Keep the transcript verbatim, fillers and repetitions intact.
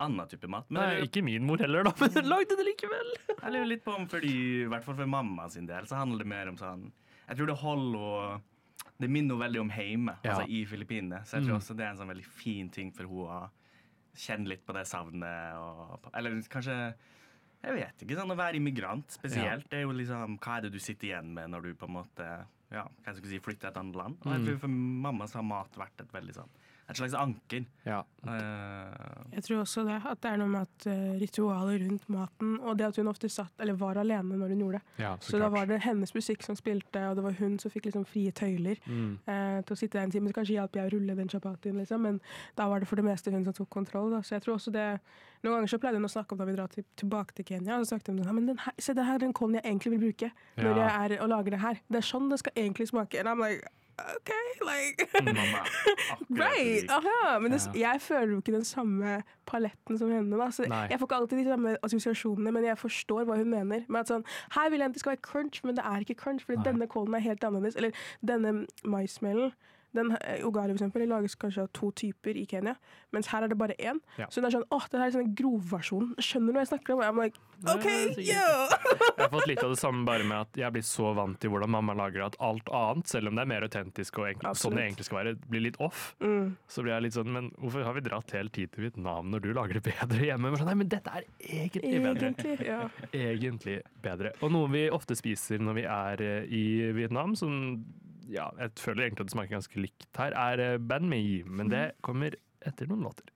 annen type mat. Men Nei, ikke min mor heller, da, men hun lagde det likevel. Jeg lurer litt på om, fordi, i hvert fall for mamma sin del, så handler det mer om sånn Jeg tror det holder å Det minner veldig om hjemme, ja. altså i Filippinene. Så jeg tror mm. også det er en sånn veldig fin ting for henne å kjenne litt på det savnet. Og, eller kanskje Jeg vet ikke, sånn å være immigrant spesielt. Ja. Det er jo liksom Hva er det du sitter igjen med når du på en måte Ja, hva skal jeg si, flytter til et annet land? Og jeg tror for mamma så har mat vært et veldig sånn et slags anker. Ja. Uh, jeg tror også det, at det er noe med at uh, ritualer rundt maten, og det at hun ofte satt, eller var alene når hun gjorde det. Ja, så så da var det hennes musikk som spilte, og det var hun som fikk liksom frie tøyler mm. uh, til å sitte der en time. Så kanskje hjalp jeg å rulle den chapatien, liksom, men da var det for det meste hun som tok kontroll. Da. Så jeg tror også det, noen ganger så pleide hun å snakke om da vi drar til, tilbake til Kenya, og så snakket hun om men den her, se det her er den kålen jeg egentlig vil bruke når ja. jeg er og lager det her. Det er sånn det skal egentlig smake. And I'm like, OK, like Mamma, right, aha, men det, jeg føler jo ikke den samme paletten som henne da, så jeg får ikke alltid de samme assosiasjonene, men jeg forstår hva hun mener med at sånn, her vil jeg at det skal være crunch, men det er ikke crunch, fordi denne kålen er helt annerledes, eller denne maismelen den, ugali for eksempel, det lages kanskje av to typer i Kenya, mens her er det bare én. Ja. Så det er sånn, åh, det her er sånn en grovversjon. Skjønner du hva jeg snakker om? I'm like, OK, yeah! Jeg har fått litt av det samme bare med at jeg blir så vant til hvordan mamma lager at alt annet, selv om det er mer autentisk og egentlig, sånn det egentlig skal være, blir litt off. Mm. Så blir jeg litt sånn, men hvorfor har vi dratt helt tid til Vietnam når du lager det bedre hjemme? Men sånn, nei, men dette er egentlig bedre. Egentlig, ja. Egentlig bedre. Og noe vi ofte spiser når vi er i Vietnam, som ja, jeg føler egentlig at det smaker ganske likt her, er banh mi, men det kommer etter noen låter.